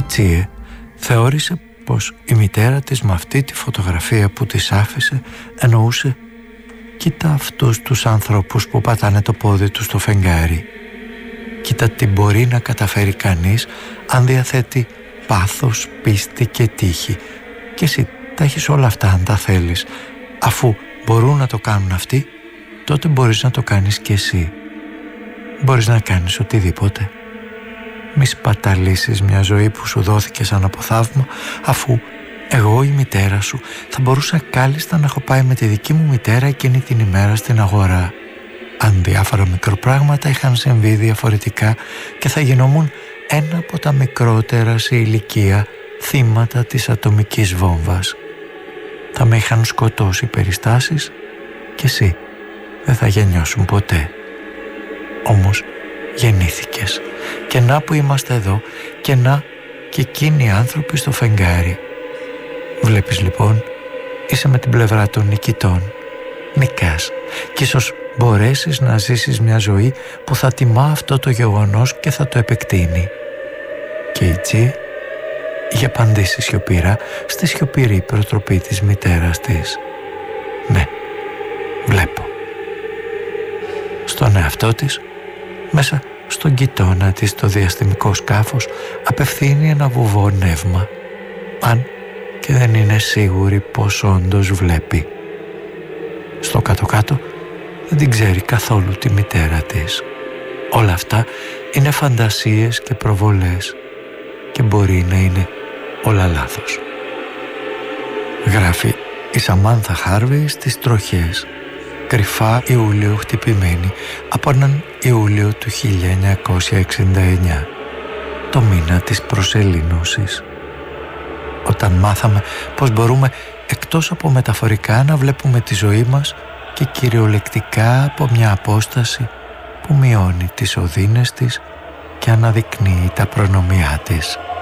Τσίε θεώρησε πως η μητέρα της με αυτή τη φωτογραφία που της άφησε εννοούσε «Κοίτα αυτούς τους ανθρώπους που πατάνε το πόδι τους στο φεγγάρι. Κοίτα τι μπορεί να καταφέρει κανείς αν διαθέτει πάθος, πίστη και τύχη. Και εσύ τα έχεις όλα αυτά αν τα θέλεις. Αφού μπορούν να το κάνουν αυτοί, τότε μπορείς να το κάνεις και εσύ. Μπορείς να κάνεις οτιδήποτε. Μη σπαταλήσεις μια ζωή που σου δόθηκε σαν από θαύμα, αφού εγώ η μητέρα σου θα μπορούσα κάλλιστα να έχω πάει με τη δική μου μητέρα εκείνη την ημέρα στην αγορά. Αν διάφορα μικροπράγματα είχαν συμβεί διαφορετικά και θα γινόμουν ένα από τα μικρότερα σε ηλικία θύματα της ατομικής βόμβας. Θα με είχαν σκοτώσει οι περιστάσεις και εσύ δεν θα γεννιώσουν ποτέ. Όμως γεννήθηκες και να που είμαστε εδώ και να και εκείνοι οι άνθρωποι στο φεγγάρι. Βλέπεις λοιπόν, είσαι με την πλευρά των νικητών. Νικάς και ίσως μπορέσεις να ζήσεις μια ζωή που θα τιμά αυτό το γεγονός και θα το επεκτείνει. Και η Τσίε είχε απαντήσει σιωπηρά στη σιωπηρή προτροπή της μητέρας της. Ναι, βλέπω. Στον εαυτό της, μέσα στον κοιτώνα της το διαστημικό σκάφος απευθύνει ένα βουβό νεύμα, αν και δεν είναι σίγουρη πως όντως βλέπει. Στο κάτω-κάτω δεν την ξέρει καθόλου τη μητέρα της. Όλα αυτά είναι φαντασίες και προβολές και μπορεί να είναι όλα λάθος. Γράφει η Σαμάνθα Χάρβεϊ στις τροχές, κρυφά Ιούλιο χτυπημένη από έναν Ιούλιο του 1969, το μήνα της προσελήνωσης. Όταν μάθαμε πως μπορούμε εκτός από μεταφορικά να βλέπουμε τη ζωή μας και κυριολεκτικά από μια απόσταση που μειώνει τις οδύνες της και αναδεικνύει τα προνομιά της.